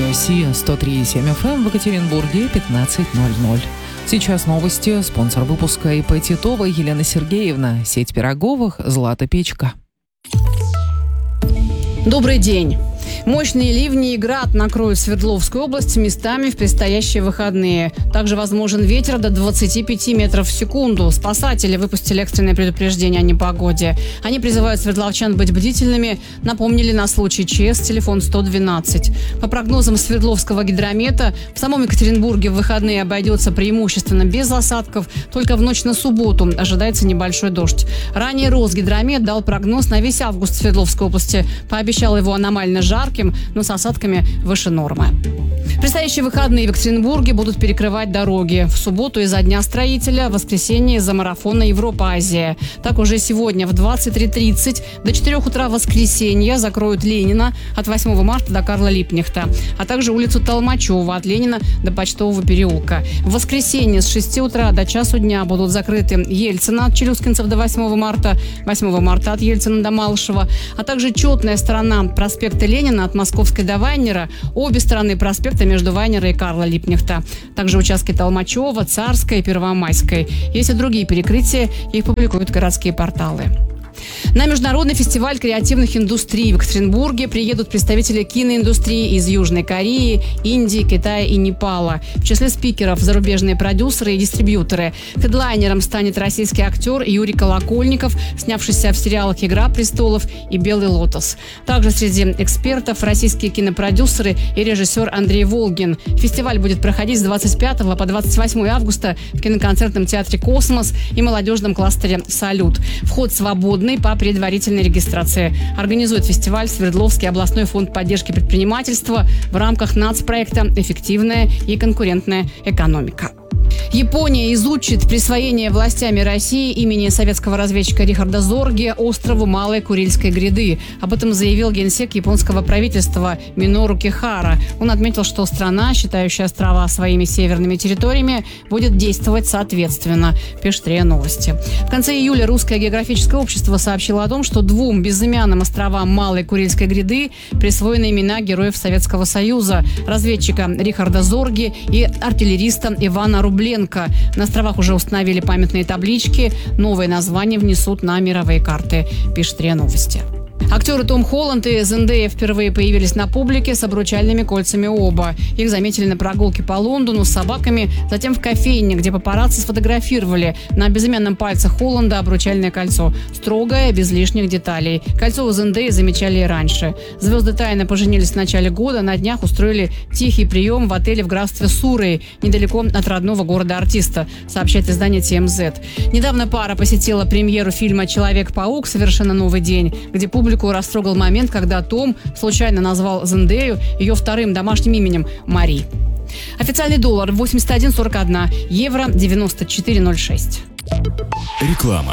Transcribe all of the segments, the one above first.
Радио Си 103,7 FM в Екатеринбурге 15:00. Сейчас новости. Спонсор выпуска ИП Титова Елена Сергеевна. Сеть пироговых «Злата Печка». Добрый день. Мощные ливни и град накроют Свердловскую область местами в предстоящие выходные. Также возможен ветер до 25 метров в секунду. Спасатели выпустили экстренное предупреждение о непогоде. Они призывают свердловчан быть бдительными. Напомнили на случай ЧС телефон 112. По прогнозам Свердловского гидромета, в самом Екатеринбурге в выходные обойдется преимущественно без осадков. Только в ночь на субботу ожидается небольшой дождь. Ранее Росгидромет дал прогноз на весь август в Свердловской области. Пообещал его аномально жарким, но с осадками выше нормы. Предстоящие выходные в Екатеринбурге будут перекрывать дороги. В субботу из-за Дня строителя, в воскресенье из-за марафона Европа-Азия. Так уже сегодня в 23:30 до 4 утра воскресенья закроют Ленина от 8 марта до Карла Липкнехта, а также улицу Толмачева от Ленина до Почтового переулка. В воскресенье с 6 утра до часу дня будут закрыты Ельцина от Челюскинцев до 8 марта, 8 марта от Ельцина до Малышева, а также четная сторона проспекта Ленина от Московской до Вайнера, обе стороны проспекта между Вайнера и Карла Липкнехта. Также участки Толмачева, Царской и Первомайской. Есть и другие перекрытия, их публикуют городские порталы. На международный фестиваль креативных индустрий в Екатеринбурге приедут представители киноиндустрии из Южной Кореи, Индии, Китая и Непала. В числе спикеров зарубежные продюсеры и дистрибьюторы. Хедлайнером станет российский актер Юрий Колокольников, снявшийся в сериалах «Игра престолов» и «Белый лотос». Также среди экспертов российские кинопродюсеры и режиссер Андрей Волгин. Фестиваль будет проходить с 25 по 28 августа в киноконцертном театре «Космос» и молодежном кластере «Салют». Вход свободный по предварительной регистрации. Организует фестиваль Свердловский областной фонд поддержки предпринимательства в рамках нацпроекта «Эффективная и конкурентная экономика». Япония изучит присвоение властями России имени советского разведчика Рихарда Зорге острову Малой Курильской гряды. Об этом заявил генсек японского правительства Минору Кихара. Он отметил, что страна, считающая острова своими северными территориями, будет действовать соответственно, пишет РИА Новости. В конце июля Русское географическое общество сообщило о том, что двум безымянным островам Малой Курильской гряды присвоены имена героев Советского Союза, разведчика Рихарда Зорге и артиллериста Ивана Рубленко. На островах уже установили памятные таблички. Новые названия внесут на мировые карты, пишет РИА Новости. Актеры Том Холланд и Зендея впервые появились на публике с обручальными кольцами оба. Их заметили на прогулке по Лондону с собаками, затем в кофейне, где папарацци сфотографировали на безымянном пальце Холланда обручальное кольцо. Строгое, без лишних деталей. Кольцо у Зендеи замечали и раньше. Звезды тайно поженились в начале года, на днях устроили тихий прием в отеле в графстве Суррей, недалеко от родного города артиста, сообщает издание TMZ. Недавно пара посетила премьеру фильма «Человек-паук. Совершенно новый день», где публику растрогал момент, когда Том случайно назвал Зендею ее вторым домашним именем Мари. Официальный доллар 81,41, евро 94,06. Реклама.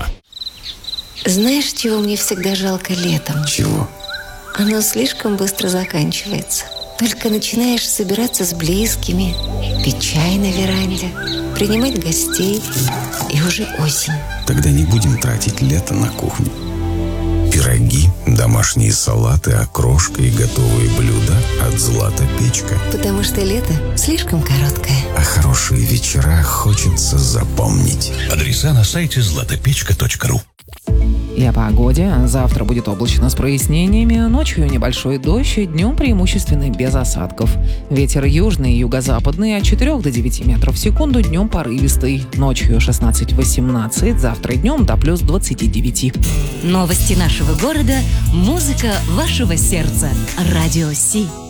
Знаешь, чего мне всегда жалко летом? Чего? Оно слишком быстро заканчивается. Только начинаешь собираться с близкими, пить чай на веранде, принимать гостей, и уже осень. Тогда не будем тратить лето на кухню. Пироги, домашние салаты, окрошка и готовые блюда от «Злата Печка». Потому что лето слишком короткое. А хорошие вечера хочется запомнить. Адреса на сайте zlatopechka.ru. И о погоде. Завтра будет облачно с прояснениями, ночью небольшой дождь, днем преимущественно без осадков. Ветер южный и юго-западный от 4 до 9 метров в секунду, днем порывистый. Ночью 16-18, завтра днем до плюс 29. Новости нашего города, музыка вашего сердца. Радио Си.